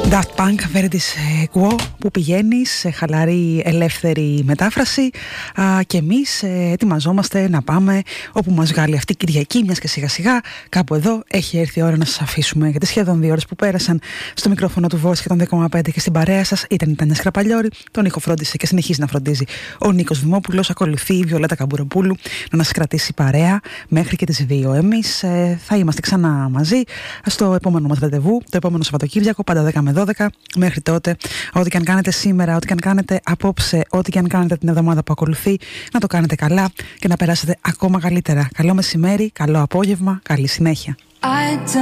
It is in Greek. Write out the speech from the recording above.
Daft Punk, Verdes Quo, που πηγαίνει σε χαλαρή ελεύθερη μετάφραση και εμείς ετοιμαζόμαστε να πάμε όπου μας βγάλει αυτή η Κυριακή, μιας και σιγά σιγά κάπου εδώ έχει έρθει η ώρα να σας αφήσουμε, γιατί σχεδόν 2 ώρες που πέρασαν στο μικρόφωνο του Voice και των 2,5 και στην παρέα σας ήταν η Τάνια Σκραπαλιώρη, τον ήχο φρόντισε και συνεχίζει να φροντίζει ο Νίκος Δημόπουλος, ακολουθεί η Βιολέτα Καμπουροπούλου να μας κρατήσει παρέα μέχρι και τις 2. Εμείς θα είμαστε ξανά μαζί στο επόμενο μας ραντεβού, το επόμενο Σαββατοκύριακο, πάντα 10 με 12. Μέχρι τότε, ό,τι και αν κάνετε σήμερα, ό,τι και αν κάνετε απόψε, ό,τι και αν κάνετε την εβδομάδα που ακολουθεί, να το κάνετε καλά και να περάσετε ακόμα καλύτερα. Καλό μεσημέρι, καλό απόγευμα, καλή συνέχεια.